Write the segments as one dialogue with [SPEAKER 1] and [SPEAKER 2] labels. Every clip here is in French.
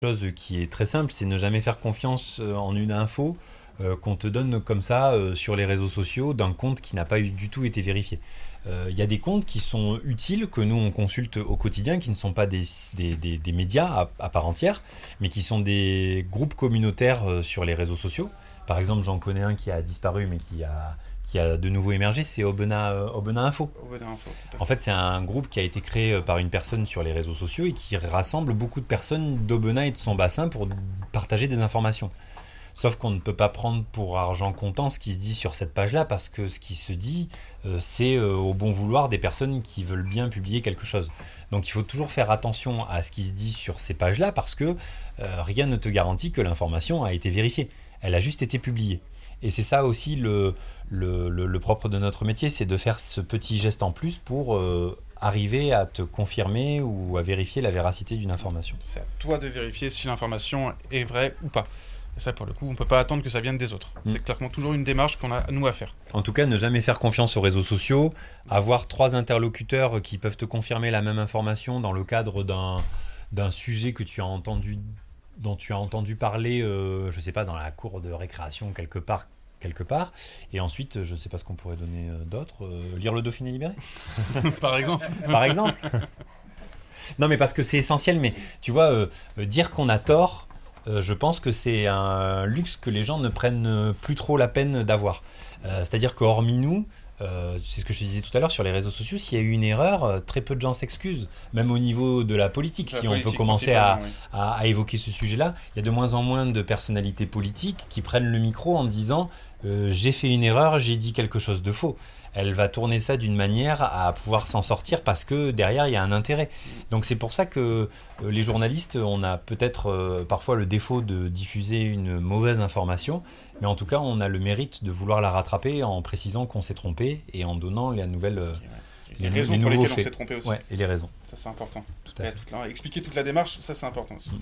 [SPEAKER 1] Chose qui est très simple, c'est ne jamais faire confiance en une info qu'on te donne comme ça sur les réseaux sociaux d'un compte qui n'a pas du tout été vérifié. Il y a des comptes qui sont utiles, que nous on consulte au quotidien, qui ne sont pas des médias à part entière, mais qui sont des groupes communautaires sur les réseaux sociaux. Par exemple, j'en connais un qui a disparu, mais qui a de nouveau émergé, c'est Aubenas Info.
[SPEAKER 2] Aubenas Info.
[SPEAKER 1] En fait, c'est un groupe qui a été créé par une personne sur les réseaux sociaux et qui rassemble beaucoup de personnes d'Aubenas et de son bassin pour partager des informations. Sauf qu'on ne peut pas prendre pour argent comptant ce qui se dit sur cette page-là, parce que ce qui se dit, c'est au bon vouloir des personnes qui veulent bien publier quelque chose. Donc il faut toujours faire attention à ce qui se dit sur ces pages-là, parce que rien ne te garantit que l'information a été vérifiée. Elle a juste été publiée. Et c'est ça aussi le propre de notre métier, c'est de faire ce petit geste en plus pour arriver à te confirmer ou à vérifier la véracité d'une information.
[SPEAKER 2] C'est à toi de vérifier si l'information est vraie ou pas. Et ça, pour le coup, on ne peut pas attendre que ça vienne des autres. C'est clairement toujours une démarche qu'on a, nous, à faire.
[SPEAKER 1] En tout cas, ne jamais faire confiance aux réseaux sociaux, avoir 3 interlocuteurs qui peuvent te confirmer la même information dans le cadre d'un sujet que tu as entendu, dont tu as entendu parler, je ne sais pas, dans la cour de récréation quelque part, et ensuite, je ne sais pas ce qu'on pourrait donner d'autre, lire le Dauphiné libéré
[SPEAKER 2] Par exemple.
[SPEAKER 1] Par exemple. Non, mais parce que c'est essentiel, mais tu vois, dire qu'on a tort, je pense que c'est un luxe que les gens ne prennent plus trop la peine d'avoir. C'est-à-dire qu'hormis nous, c'est ce que je te disais tout à l'heure sur les réseaux sociaux, s'il y a eu une erreur, très peu de gens s'excusent, même au niveau de la politique. Si on peut commencer à évoquer ce sujet-là, il y a de moins en moins de personnalités politiques qui prennent le micro en disant j'ai fait une erreur, j'ai dit quelque chose de faux. Elle va tourner ça d'une manière à pouvoir s'en sortir parce que derrière il y a un intérêt. Donc c'est pour ça que les journalistes, on a peut-être parfois le défaut de diffuser une mauvaise information, mais en tout cas on a le mérite de vouloir la rattraper en précisant qu'on s'est trompé et en donnant la nouvelle,
[SPEAKER 2] les raisons pour lesquelles on s'est trompé aussi.
[SPEAKER 1] Ouais, et les raisons.
[SPEAKER 2] Ça c'est important.
[SPEAKER 1] Tout à fait.
[SPEAKER 2] Expliquer toute la démarche, ça c'est important aussi.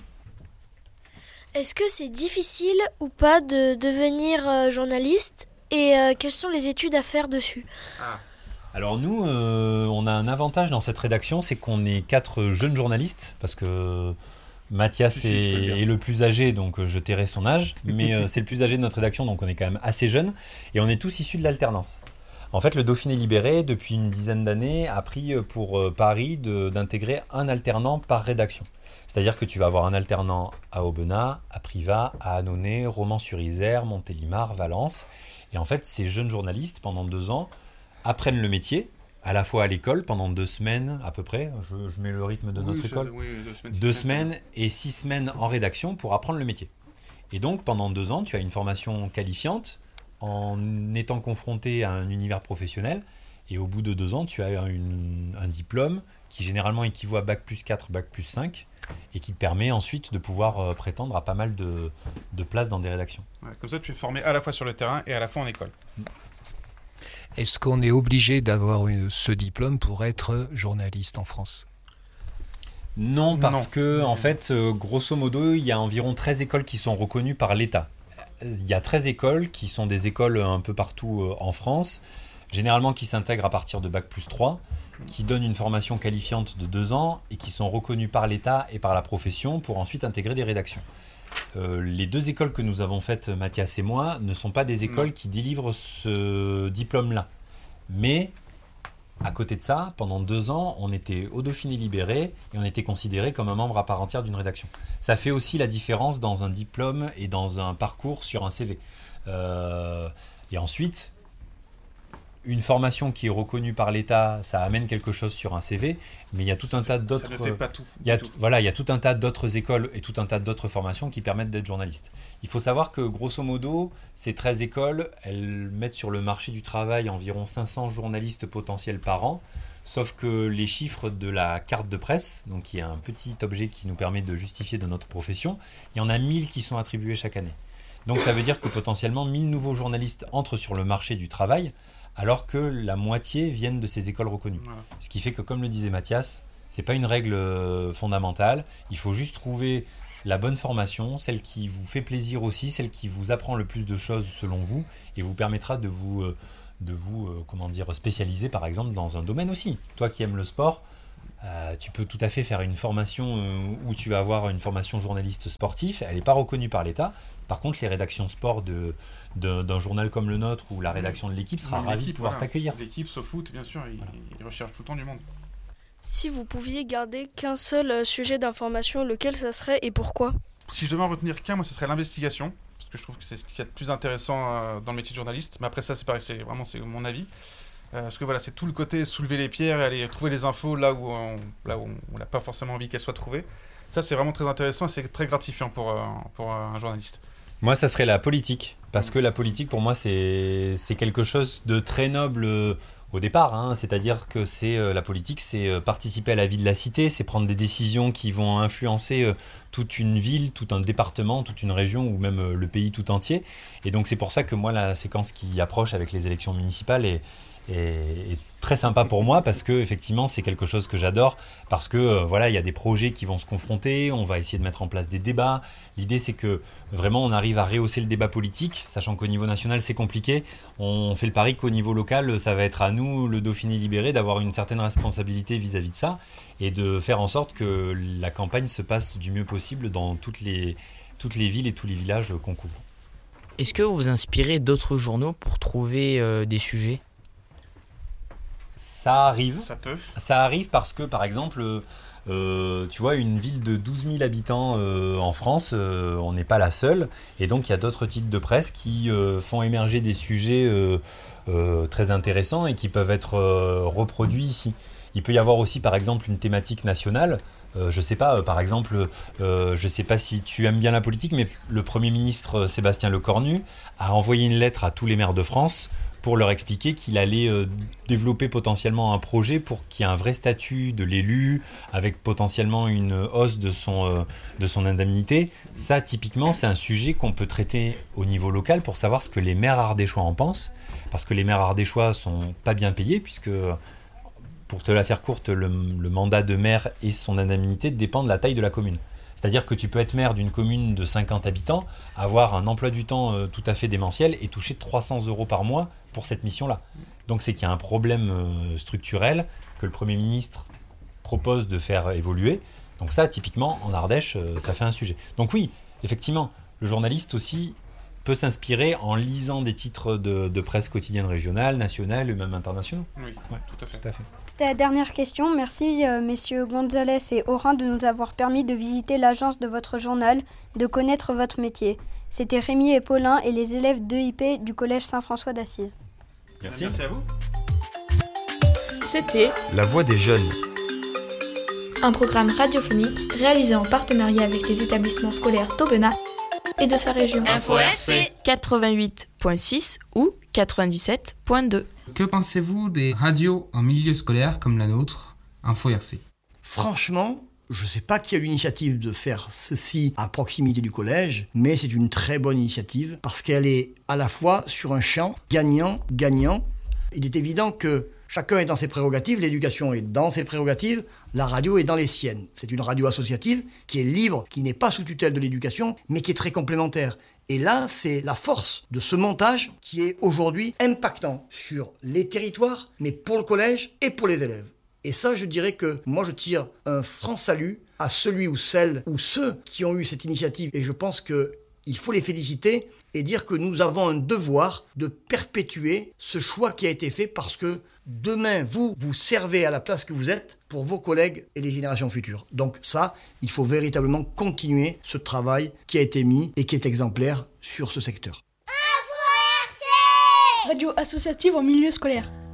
[SPEAKER 3] Est-ce que c'est difficile ou pas de devenir journaliste et quelles sont les études à faire dessus?
[SPEAKER 1] Alors nous, on a un avantage dans cette rédaction, c'est qu'on est 4 jeunes journalistes, parce que Mathias est le plus âgé, donc je tairai son âge, mais c'est le plus âgé de notre rédaction, donc on est quand même assez jeunes, et on est tous issus de l'alternance. En fait, le Dauphiné libéré, depuis une dizaine d'années, a pris pour pari d'intégrer un alternant par rédaction. C'est-à-dire que tu vas avoir un alternant à Aubenas, à Privas, à Annonay, Romans-sur-Isère, Montélimar, Valence. Et en fait, ces jeunes journalistes, pendant 2 ans, apprennent le métier, à la fois à l'école, pendant 2 semaines à peu près. Je mets le rythme de notre école. 2 semaines et 6 semaines en rédaction pour apprendre le métier. Et donc, pendant 2 ans, tu as une formation qualifiante en étant confronté à un univers professionnel. Et au bout de 2 ans, tu as un diplôme qui généralement équivaut à Bac+4, Bac+5, et qui te permet ensuite de pouvoir prétendre à pas mal de places dans des rédactions.
[SPEAKER 2] Ouais, comme ça, tu es formé à la fois sur le terrain et à la fois en école.
[SPEAKER 4] Est-ce qu'on est obligé d'avoir ce diplôme pour être journaliste en France ?
[SPEAKER 1] Non, parce que, en fait, grosso modo, il y a environ 13 écoles qui sont reconnues par l'État. Il y a 13 écoles qui sont des écoles un peu partout en France, généralement qui s'intègrent à partir de Bac+3, qui donnent une formation qualifiante de 2 ans et qui sont reconnues par l'État et par la profession pour ensuite intégrer des rédactions. Les 2 écoles que nous avons faites, Mathias et moi, ne sont pas des écoles qui délivrent ce diplôme-là. Mais, à côté de ça, pendant 2 ans, on était au Dauphiné libéré et on était considéré comme un membre à part entière d'une rédaction. Ça fait aussi la différence dans un diplôme et dans un parcours sur un CV. Et ensuite, une formation qui est reconnue par l'État, ça amène quelque chose sur un CV, mais il y a tout un tas d'autres.
[SPEAKER 2] Ça ne fait pas tout.
[SPEAKER 1] Il y a tout un tas d'autres écoles et tout un tas d'autres formations qui permettent d'être journaliste. Il faut savoir que grosso modo, ces 13 écoles, elles mettent sur le marché du travail environ 500 journalistes potentiels par an, sauf que les chiffres de la carte de presse, donc qui est un petit objet qui nous permet de justifier de notre profession, il y en a 1000 qui sont attribués chaque année. Donc ça veut dire que potentiellement 1000 nouveaux journalistes entrent sur le marché du travail, alors que la moitié viennent de ces écoles reconnues. Voilà. Ce qui fait que, comme le disait Mathias, c'est pas une règle fondamentale. Il faut juste trouver la bonne formation, celle qui vous fait plaisir aussi, celle qui vous apprend le plus de choses selon vous et vous permettra de vous spécialiser par exemple dans un domaine aussi. Toi qui aimes le sport, Tu peux tout à fait faire une formation où tu vas avoir une formation journaliste sportif. Elle n'est pas reconnue par l'État. Par contre, les rédactions sport d'un journal comme le nôtre ou la rédaction de l'équipe sera ravie de pouvoir t'accueillir.
[SPEAKER 2] L'équipe, ce foot, bien sûr, ils recherchent tout le temps du monde.
[SPEAKER 3] Si vous pouviez garder qu'un seul sujet d'information, lequel ça serait et pourquoi ?
[SPEAKER 2] Si je devais en retenir qu'un, moi, ce serait l'investigation. Parce que je trouve que c'est ce qu'il y a de plus intéressant dans le métier de journaliste. Mais après ça, c'est pareil, c'est mon avis. Parce que voilà, c'est tout le côté soulever les pierres et aller trouver les infos là où on n'a pas forcément envie qu'elles soient trouvées. Ça, c'est vraiment très intéressant et c'est très gratifiant pour un journaliste.
[SPEAKER 1] Moi, ça serait la politique. Parce que la politique, pour moi, c'est quelque chose de très noble au départ. Hein. C'est-à-dire que la politique, c'est participer à la vie de la cité, c'est prendre des décisions qui vont influencer toute une ville, tout un département, toute une région ou même le pays tout entier. Et donc, c'est pour ça que moi, la séquence qui approche avec les élections municipales est très sympa pour moi parce que effectivement c'est quelque chose que j'adore parce que voilà, il y a des projets qui vont se confronter, on va essayer de mettre en place des débats. L'idée c'est que vraiment on arrive à rehausser le débat politique, sachant qu'au niveau national c'est compliqué. On fait le pari qu'au niveau local ça va être à nous, le Dauphiné libéré, d'avoir une certaine responsabilité vis-à-vis de ça et de faire en sorte que la campagne se passe du mieux possible dans toutes les villes et tous les villages qu'on couvre.
[SPEAKER 5] Est-ce que vous vous inspirez d'autres journaux pour trouver des sujets ?
[SPEAKER 1] Ça arrive. Ça arrive parce que, par exemple, tu vois, une ville de 12 000 habitants en France, on n'est pas la seule. Et donc, il y a d'autres titres de presse qui font émerger des sujets très intéressants et qui peuvent être reproduits ici. Il peut y avoir aussi, par exemple, une thématique nationale. Je sais pas, par exemple, je sais pas si tu aimes bien la politique, mais le Premier ministre Sébastien Lecornu a envoyé une lettre à tous les maires de France pour leur expliquer qu'il allait développer potentiellement un projet pour qu'il y ait un vrai statut de l'élu, avec potentiellement une hausse de son indemnité. Ça, typiquement, c'est un sujet qu'on peut traiter au niveau local pour savoir ce que les maires ardéchois en pensent, parce que les maires ardéchois sont pas bien payés, puisque, pour te la faire courte, le mandat de maire et son indemnité dépendent de la taille de la commune. C'est-à-dire que tu peux être maire d'une commune de 50 habitants, avoir un emploi du temps tout à fait démentiel et toucher 300 € par mois pour cette mission-là. Donc c'est qu'il y a un problème structurel que le Premier ministre propose de faire évoluer. Donc ça, typiquement, en Ardèche, ça fait un sujet. Donc oui, effectivement, le journaliste aussi peut s'inspirer en lisant des titres de presse quotidienne régionale, nationale et même internationaux.
[SPEAKER 2] Oui, ouais, tout à fait.
[SPEAKER 6] C'était la dernière question. Merci messieurs Gonzalez et Orin de nous avoir permis de visiter l'agence de votre journal, de connaître votre métier. C'était Rémi et Paulin et les élèves d'EIP du collège Saint-François d'Assise.
[SPEAKER 2] Merci à vous.
[SPEAKER 7] C'était
[SPEAKER 8] La Voix des jeunes,
[SPEAKER 7] un programme radiophonique réalisé en partenariat avec les établissements scolaires d'Aubenas et de sa région.
[SPEAKER 9] Info RC
[SPEAKER 7] 88.6 ou 97.2.
[SPEAKER 10] Que pensez-vous des radios en milieu scolaire comme la nôtre, Info RC ?
[SPEAKER 11] Franchement, je ne sais pas qui a eu l'initiative de faire ceci à proximité du collège, mais c'est une très bonne initiative parce qu'elle est à la fois sur un champ gagnant-gagnant. Il est évident que chacun est dans ses prérogatives, l'éducation est dans ses prérogatives, la radio est dans les siennes. C'est une radio associative qui est libre, qui n'est pas sous tutelle de l'éducation, mais qui est très complémentaire. Et là, c'est la force de ce montage qui est aujourd'hui impactant sur les territoires, mais pour le collège et pour les élèves. Et ça, je dirais que moi, je tire un franc salut à celui ou celle ou ceux qui ont eu cette initiative. Et je pense qu'il faut les féliciter et dire que nous avons un devoir de perpétuer ce choix qui a été fait parce que demain, vous servez à la place que vous êtes pour vos collègues et les générations futures. Donc ça, il faut véritablement continuer ce travail qui a été mis et qui est exemplaire sur ce secteur.
[SPEAKER 9] Info RC
[SPEAKER 7] Radio associative en milieu scolaire.